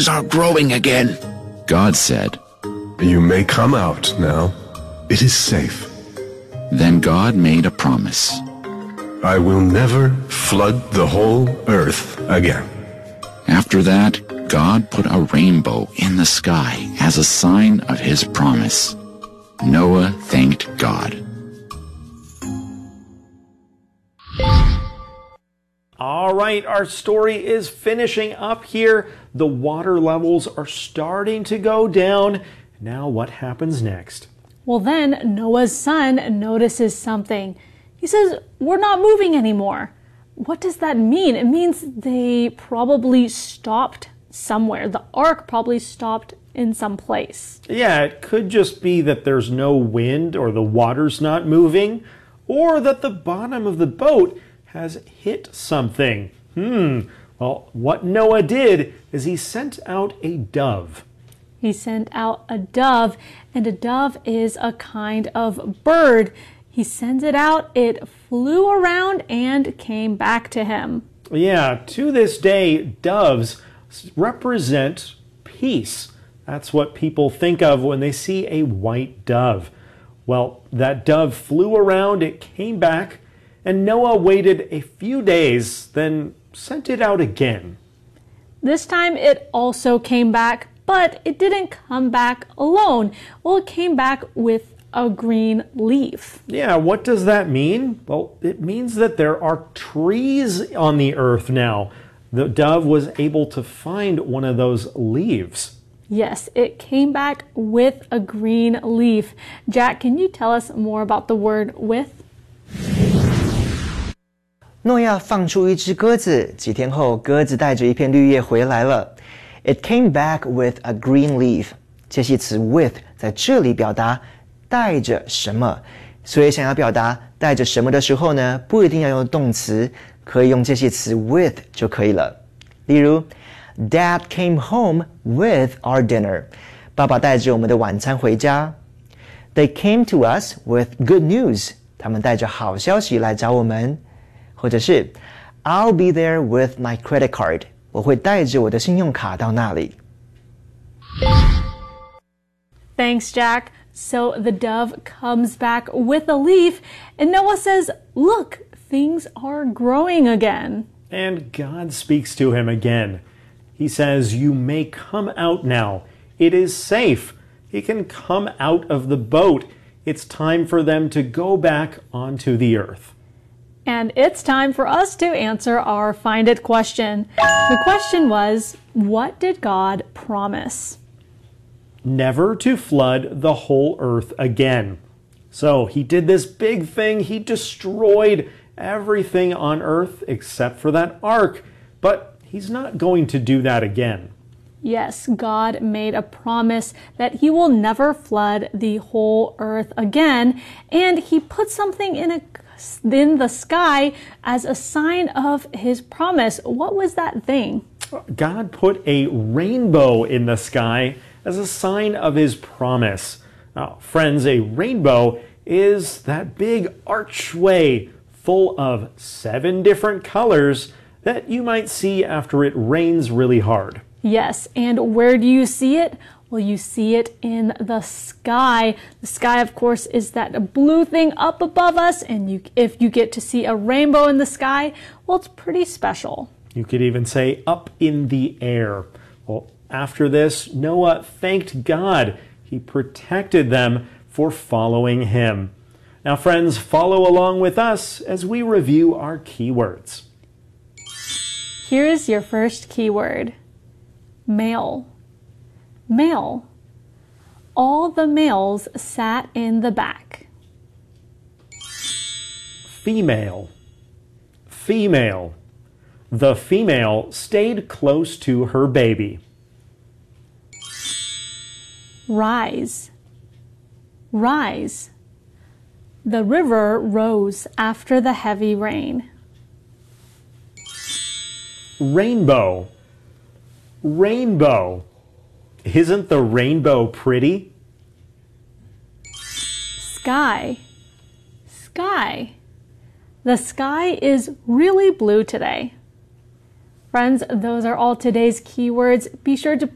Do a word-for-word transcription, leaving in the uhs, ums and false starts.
things are growing again. God said, You may come out now. It is safe. Then God made a promise. I will never flood the whole earth again. After that, God put a rainbow in the sky as a sign of his promise. Noah thanked God. All right, our story is finishing up here. The water levels are starting to go down. Now what happens next? Well, then Noah's son notices something. He says, we're not moving anymore. What does that mean? It means they probably stopped somewhere. The ark probably stopped in some place. Yeah, it could just be that there's no wind or the water's not moving, or that the bottom of the boat has hit something. Hmm, well, what Noah did is he sent out a dove. He sent out a dove, and a dove is a kind of bird. He sends it out, it flew around and came back to him. Yeah, to this day, doves represent peace. That's what people think of when they see a white dove. Well, that dove flew around, it came back, and Noah waited a few days, then sent it out again. This time it also came back, but it didn't come back alone. Well, it came back with a green leaf. Yeah, what does that mean? Well, it means that there are trees on the earth now. The dove was able to find one of those leaves. Yes, it came back with a green leaf. Jack, can you tell us more about the word with? 诺亚放出一只鸽子，几天后，鸽子带着一片绿叶回来了。It came back with a green leaf. 介系词 with 在这里表达带着什么，所以想要表达带着什么的时候呢，不一定要用动词，可以用介系词 with 就可以了。例如 Dad came home with our dinner. 爸爸带着我们的晚餐回家。They came to us with good news. 他们带着好消息来找我们。或者是 I'll be there with my credit card. 我会带着我的信用卡到那里。 Thanks, Jack. So the dove comes back with a leaf, and Noah says, look, things are growing again. And God speaks to him again. He says, you may come out now. It is safe. He can come out of the boat. It's time for them to go back onto the earth. And it's time for us to answer our Find It question. The question was, what did God promise? Never to flood the whole earth again. So he did this big thing. He destroyed everything on earth except for that ark. But he's not going to do that again. Yes, God made a promise that he will never flood the whole earth again. And he put something in a in the sky as a sign of his promise. What was that thing? God put a rainbow in the sky as a sign of his promise. Now, friends, a rainbow is that big archway full of seven different colors that you might see after it rains really hard. Yes, and where do you see it? Well, you see it in the sky. The sky, of course, is that blue thing up above us, and you, if you get to see a rainbow in the sky, well, it's pretty special. You could even say up in the air. Well, after this, Noah thanked God. He protected them for following him. Now, friends, follow along with us as we review our keywords. Here's your first keyword. Male. Male. All the males sat in the back. Female. Female. The female stayed close to her baby. Rise. Rise. The river rose after the heavy rain. Rainbow. Rainbow. Isn't the rainbow pretty? Sky. Sky. The sky is really blue today. Friends, those are all today's keywords. Be sure to